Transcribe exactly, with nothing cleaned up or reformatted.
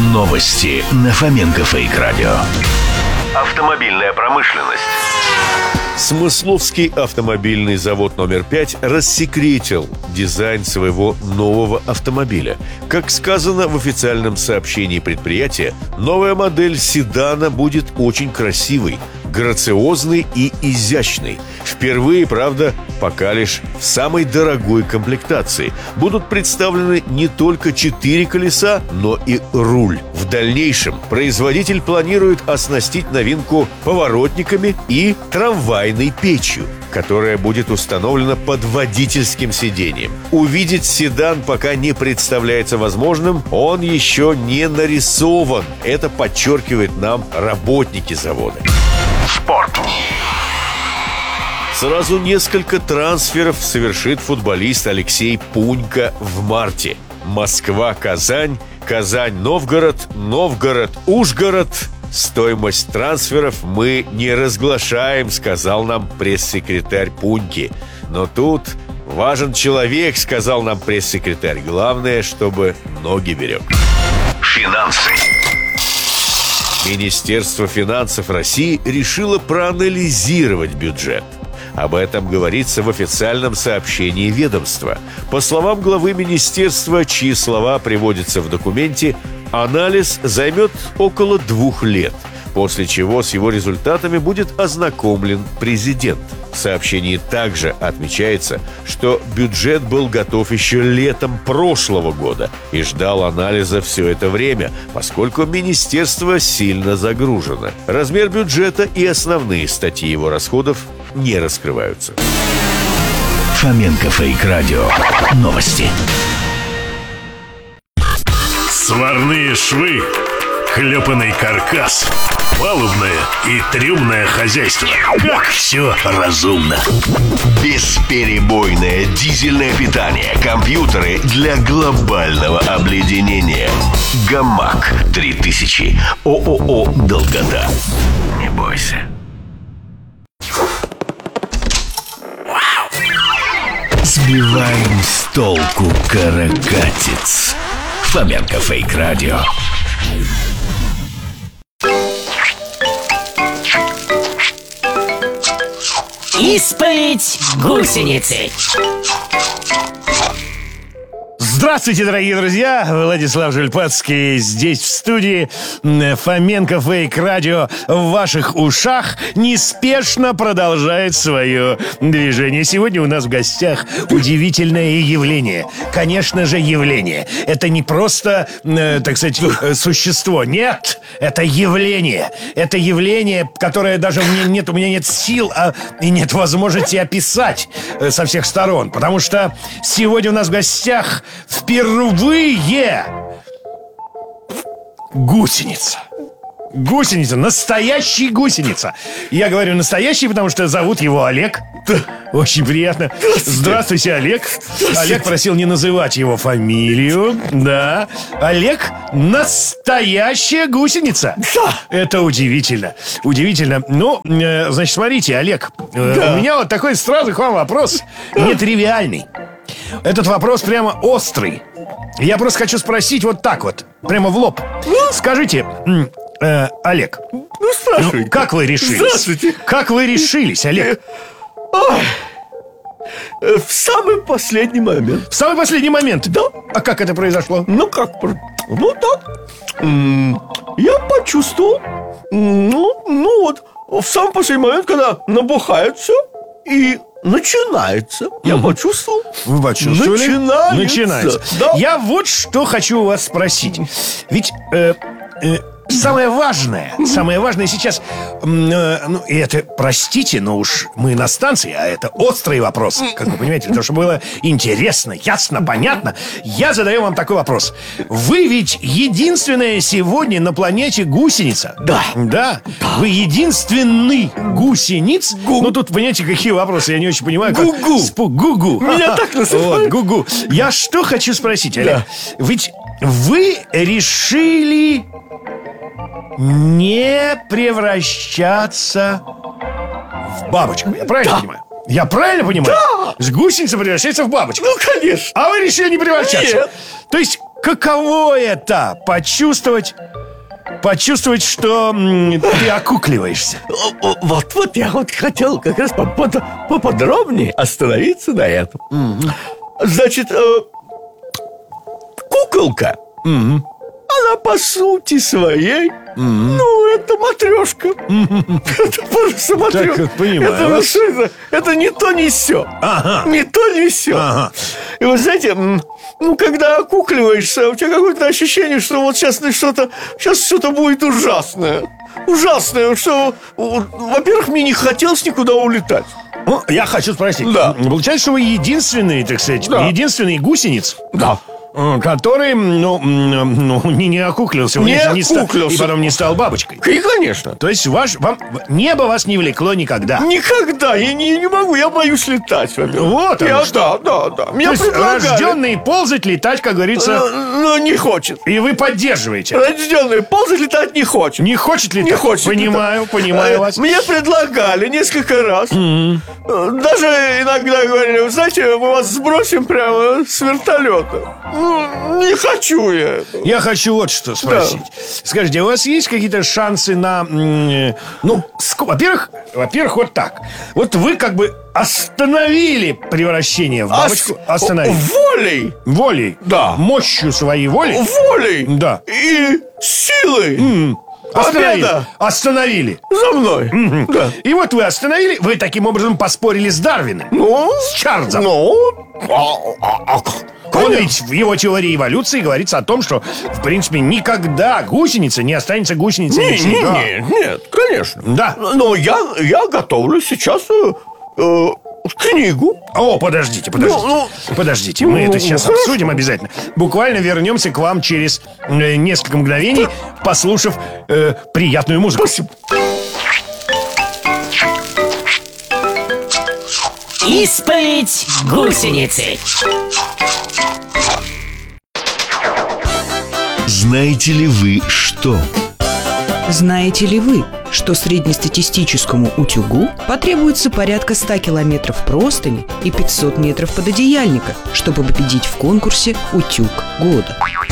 Новости на Фоменко Фейк Радио. Автомобильная промышленность. Смысловский автомобильный завод номер пять рассекретил дизайн своего нового автомобиля. Как сказано в официальном сообщении предприятия, новая модель седана будет очень красивой, грациозный и изящный. Впервые, правда, пока лишь в самой дорогой комплектации. Будут представлены не только четыре колеса, но и руль. В дальнейшем производитель планирует оснастить новинку поворотниками и трамвайной печью, которая будет установлена под водительским сиденьем. Увидеть седан пока не представляется возможным, он еще не нарисован. Это подчеркивает нам работники завода. Спорт. Сразу несколько трансферов совершит футболист Алексей Пунько в марте. Москва-Казань, Казань-Новгород, Новгород-Ужгород. Стоимость трансферов мы не разглашаем, сказал нам пресс-секретарь Пуньки. Но тут важен человек, сказал нам пресс-секретарь. Главное, чтобы ноги берег. Финансы. Министерство финансов России решило проанализировать бюджет. Об этом говорится в официальном сообщении ведомства. По словам главы министерства, чьи слова приводятся в документе, анализ займет около двух лет, после чего с его результатами будет ознакомлен президент. В сообщении также отмечается, что бюджет был готов еще летом прошлого года и ждал анализа все это время, поскольку министерство сильно загружено. Размер бюджета и основные статьи его расходов не раскрываются. Фоменко Фейк Радио. Новости. Сварные швы, клепанный каркас, палубное и трюмное хозяйство. Как все разумно. Бесперебойное дизельное питание. Компьютеры для глобального обледенения. Гамак три тысячи. ООО «Долгота». Не бойся. Сбиваем с толку каракатиц. Фоменко Фейк Радио. Испыть гусеницы. Здравствуйте, дорогие друзья! Владислав Жильпацкий здесь, в студии. Фоменко Фейк Радио в ваших ушах неспешно продолжает свое движение. Сегодня у нас в гостях удивительное явление. Конечно же, явление. Это не просто, э, так сказать, существо. Нет, это явление. Это явление, которое даже у меня нет, у меня нет сил а, и нет возможности описать э, со всех сторон. Потому что сегодня у нас в гостях впервые гусеница. Гусеница, настоящий гусеница. Я говорю настоящий, потому что зовут его Олег. Очень приятно. Здравствуйте, Олег. Олег просил не называть его фамилию. Да. Олег настоящая гусеница. Да. Это удивительно. Удивительно. Ну, э, значит, смотрите, Олег, э, Да. у меня вот такой сразу к вам вопрос нетривиальный. Этот вопрос прямо острый. Я просто хочу спросить вот так вот, прямо в лоб. Скажите, м, э, Олег, Ну, спрашивайте. ну, как вы решились? Здравствуйте. Как вы решились, Олег? Ой. Э, В самый последний момент. В самый последний момент? Да. А как это произошло? Ну, как? про- Ну, так. М, Я почувствовал. м, Ну, ну вот, в самый последний момент, когда набухает все и начинается. Я почувствовал. Вы почувствовали? Начинается. Начинается. Да. Я вот что хочу у вас спросить. Ведь э, э, самое важное, самое важное сейчас, м, э, ну, и это, простите, но уж мы на станции, а это острый вопрос, как вы понимаете, для того, чтобы было интересно, ясно, понятно. Я задаю вам такой вопрос. Вы ведь единственная сегодня на планете гусеница. Да. Да. Вы единственный гусениц. Ну, тут, понимаете, какие вопросы, я не очень понимаю. как- Гу-гу. Спу- Гу-гу. Меня так называют. Вот, гу-гу. Я что хочу спросить, Олег? Ведь вы решили не превращаться в бабочку. Я правильно понимаю? Я правильно понимаю? Да. С гусеница превращается в бабочку. Ну, конечно. А вы решили не превращаться? Нет. То есть каково это почувствовать, почувствовать, что м, ты окукливаешься? О, о, Вот, вот я вот хотел как раз попод- поподробнее остановиться на этом. Значит, э, куколка, она по сути своей, ну, это матрешка. Это просто матрешка. Так, понимаю Это, вас. что это? Это не то, не сё. Ага. Не то, не сё. Ага. И вот знаете, м, ну, когда окукливаешься, у тебя какое-то ощущение, что вот сейчас что-то, сейчас что-то будет ужасное. Ужасное, что, вот, во-первых, мне не хотелось никуда улетать. Ну, я хочу спросить. Да. Получается, что вы единственные, так сказать, Да. единственный гусениц, Да. э, который, ну, м, ну не, не окуклился, Не не ста- окуклился. и потом не стал бабочкой. И, конечно. То есть ваш, вам, небо вас не влекло никогда. Никогда, я не, не могу, я боюсь летать. во-первых. Вот оно я, что. Да, да, да. Меня То есть предлагали. рожденный ползать, летать, как говорится, Но, но не хочет. и вы поддерживаете. Рожденный ползать летать не хочет. Не хочет летать? Не хочет. Понимаю, летать. понимаю Э, вас. Мне предлагали несколько раз. Э, Даже иногда говорили, вы знаете, мы вас сбросим прямо с вертолета. Ну, не хочу я этого. Я хочу вот что спросить. Скажите, у вас есть какие-то шансы на... м, Ну, ск- во-первых, во-первых, вот так. Вот вы как бы остановили превращение в бабочку. Ос- Остановили. Волей. Волей. Да. Мощью своей воли. Волей. Да. И силой. Остановили. Победа Остановили. за мной. Да. И вот вы остановили, вы таким образом поспорили с Дарвином. Ну, С Чарльзом. Ну, а- а- а- Он конечно. ведь в его теории эволюции говорится о том, что, в принципе, никогда гусеница не останется гусеницей Не, навсегда. не, не, нет, конечно. Да. Но я, я готовлю сейчас э, э, книгу. О, подождите, подождите. Ну, Подождите, мы ну, это сейчас хорошо. обсудим обязательно. Буквально вернемся к вам через э, несколько мгновений, послушав э, приятную музыку. Спасибо. Исповедь гусеницы. Знаете ли вы что? Знаете ли вы, что среднестатистическому утюгу потребуется порядка ста километров простыни и пятьсот метров пододеяльника, чтобы победить в конкурсе «Утюг года»?